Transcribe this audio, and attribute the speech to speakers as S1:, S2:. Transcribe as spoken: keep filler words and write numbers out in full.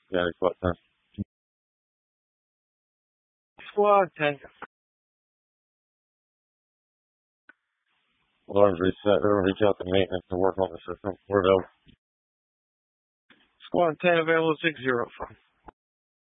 S1: Yeah, it's what time?
S2: Squad ten.
S1: Alarms reset. They'll reach out to maintenance to work on the system. We're available.
S2: Squad ten available six zero five.